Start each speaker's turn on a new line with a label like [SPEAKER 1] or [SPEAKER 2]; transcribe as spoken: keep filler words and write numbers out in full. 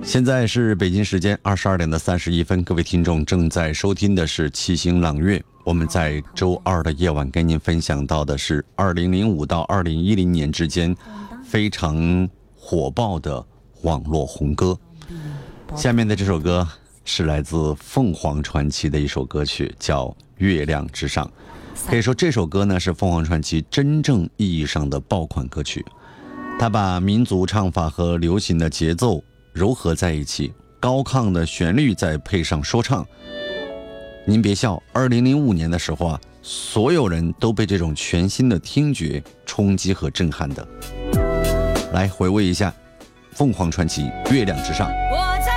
[SPEAKER 1] 现在是北京时间二十二点的三十一分，各位听众正在收听的是七星朗月。我们在周二的夜晚跟您分享到的是二零零五到二零一零年之间非常火爆的网络红歌。下面的这首歌是来自凤凰传奇的一首歌曲，叫《月亮之上》。可以说这首歌呢是凤凰传奇真正意义上的爆款歌曲，它把民族唱法和流行的节奏糅合在一起，高亢的旋律再配上说唱。您别笑，二零零五年的时候啊，所有人都被这种全新的听觉冲击和震撼的。来回味一下凤凰传奇《月亮之上》。